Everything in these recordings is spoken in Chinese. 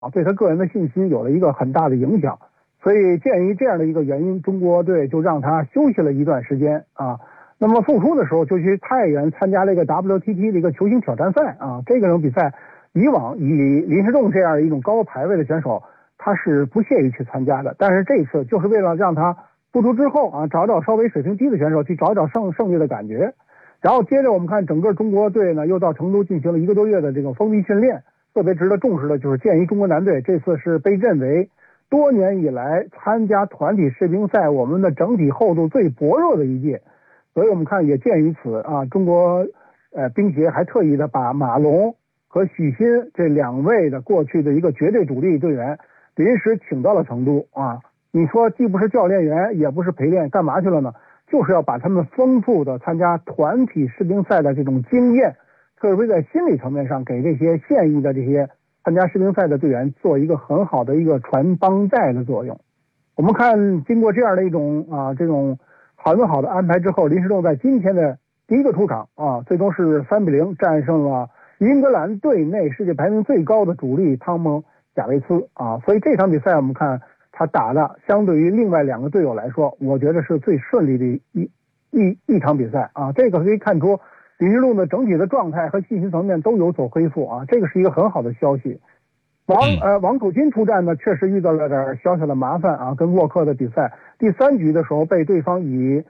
对他个人的信心有了一个很大的影响。所以鉴于这样的一个原因，中国队就让他休息了一段时间啊。那么复出的时候就去太原参加了一个 WTT 的一个球星挑战赛啊。这种比赛以往以林诗栋这样一种高排位的选手他是不屑于去参加的，但是这次就是为了让他复出之后啊，找找稍微水平低的选手去找找胜利的感觉。然后接着我们看整个中国队呢又到成都进行了1个多月的这个封闭训练。特别值得重视的就是鉴于中国男队这次是被认为多年以来参加团体世乒赛我们的整体厚度最薄弱的一届，所以我们看也鉴于此啊，中国冰协还特意的把马龙和许昕这2位的过去的一个绝对主力队员临时请到了成都啊。你说既不是教练员也不是陪练，干嘛去了呢？就是要把他们丰富的参加团体世乒赛的这种经验，特别在心理层面上给这些现役的这些参加世乒赛的队员做一个很好的一个传帮带的作用。我们看经过这样的一种这种很好的安排之后，林诗栋在今天的第一个出场啊，最终是3-0战胜了英格兰队内世界排名最高的主力汤姆贾维斯啊。所以这场比赛我们看他打的相对于另外2个队友来说，我觉得是最顺利的一场比赛啊。这个可以看出林诗栋的整体的状态和信心层面都有所恢复啊，这个是一个很好的消息。王楚钦出战呢，确实遇到了点小小的麻烦啊，跟沃克的比赛第3局的时候被对方以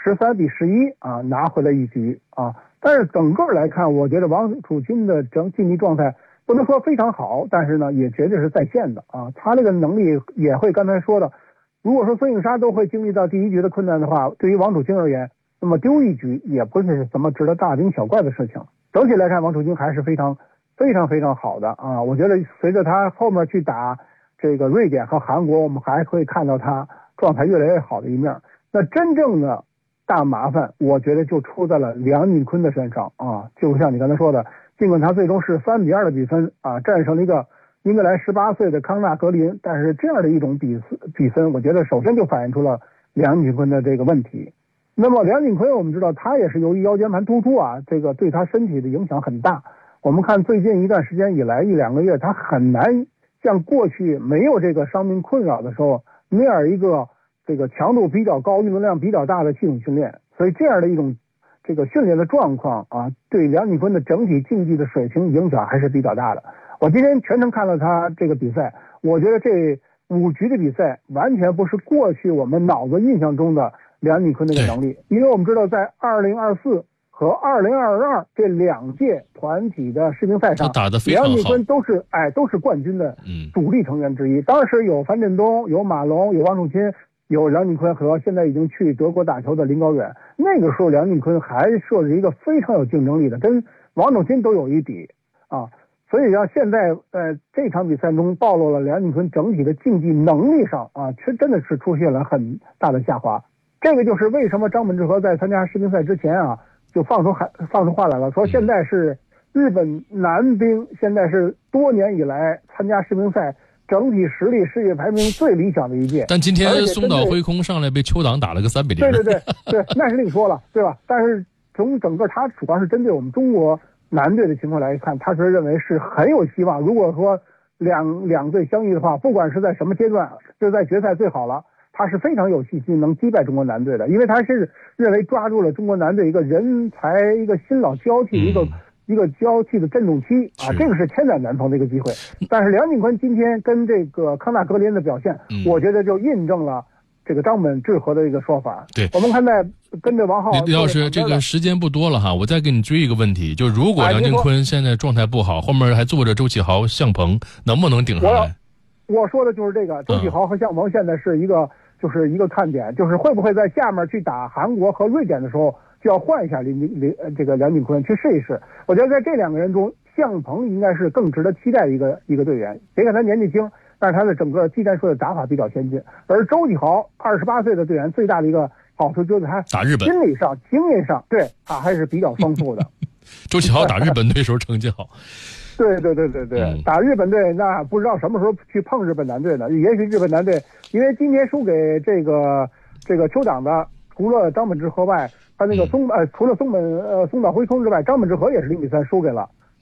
13-11啊拿回了1局啊。但是整个来看，我觉得王楚钦的竞技状态不能说非常好，但是呢也绝对是在线的啊。他这个能力也会刚才说的，如果说孙颖莎都会经历到第1局的困难的话，对于王楚钦而言，那么丢1局也不是什么值得大惊小怪的事情。整体来看，王楚钦还是非常好的啊！我觉得随着他后面去打这个瑞典和韩国，我们还会看到他状态越来越好的一面。那真正的大麻烦，我觉得就出在了梁锦坤的身上啊！就像你刚才说的，尽管他最终是3-2的比分啊战胜了一个英格兰18岁的康纳格林，但是这样的一种比分，我觉得首先就反映出了梁锦坤的这个问题。那么梁锦坤我们知道他也是由于腰间盘突出啊，这个对他身体的影响很大。我们看最近一段时间以来1-2个月，他很难像过去没有这个伤病困扰的时候那样一个这个强度比较高、运动量比较大的系统训练。所以这样的一种这个训练的状况啊，对梁锦坤的整体竞技的水平影响还是比较大的。我今天全程看了他这个比赛，我觉得这5局的比赛完全不是过去我们脑子印象中的梁锦坤那个能力，因为我们知道在2024和2022这2届团体的世乒赛上，梁锦坤都是冠军的主力成员之一。当时有樊振东、有马龙、有王楚钦、有梁锦坤和现在已经去德国打球的林高远。那个时候梁锦坤还是一个非常有竞争力的，跟王楚钦都有一比啊。所以让现在这场比赛中暴露了梁锦坤整体的竞技能力上啊，真的是出现了很大的下滑。这个就是为什么张本智和在参加世乒赛之前啊，就放出话来了，说现在是日本男兵现在是多年以来参加世乒赛整体实力世界排名最理想的一届。 但今天松岛辉空上来被邱党打了个3-0。 对，那是另说了，对吧？但是从整个他主要是针对我们中国男队的情况来看，他是认为是很有希望。如果说两队相遇的话，不管是在什么阶段，就在决赛最好了。他是非常有信心能击败中国男队的，因为他是认为抓住了中国男队一个人才一个新老交替一个交替的振动期啊，这个是千载难逢的一个机会。但是梁锦坤今天跟这个康纳格林的表现，我觉得就印证了这个张本智和的一个说法。 对， 我们看在跟着王浩李老师，这个时间不多了哈，我再给你追一个问题，就如果梁锦坤现在状态不好，后面还坐着周启豪、向鹏，能不能顶上来？ 我说的就是这个，周启豪和向鹏现在是一个看点，就是会不会在下面去打韩国和瑞典的时候就要换一下这个梁锦坤去试一试。我觉得在这2个人中，向鹏应该是更值得期待的一个队员。别看他年纪轻，但是他的整个技战术的打法比较先进。而周启豪28岁的队员最大的一个好处就是他打日本心理上、经验上，对他还是比较丰富的。 周启豪打日本队时候成绩好。 对，打日本队那不知道什么时候去碰日本男队呢？也许日本男队，因为今天输给这个邱党的，除了张本智和外，他那个除了松岛辉空之外，张本智和也是0-3输给了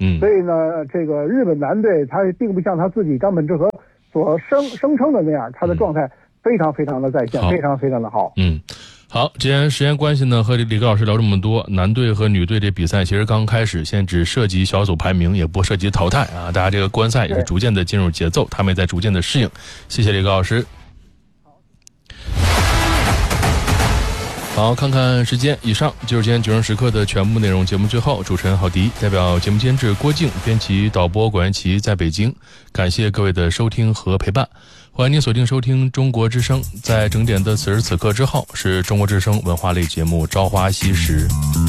所以呢，这个日本男队他并不像他自己冈本智和所声称的那样，他的状态非常非常的在线，非常非常的好。 好，既然时间关系呢，和李哥老师聊这么多，男队和女队这比赛其实刚开始，现在只涉及小组排名，也不涉及淘汰啊。大家这个观赛也是逐渐的进入节奏，他们也在逐渐的适应。谢谢李哥老师。好，看看时间，以上就是今天9时时刻的全部内容。节目最后，主持人郝迪代表节目监制郭靖、编辑导播管元奇在北京，感谢各位的收听和陪伴。欢迎您锁定收听中国之声，在整点的此时此刻之后，是中国之声文化类节目《朝花夕拾》。